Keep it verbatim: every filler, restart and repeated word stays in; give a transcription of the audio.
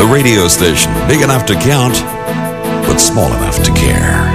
radio station big enough to count, but small enough to care.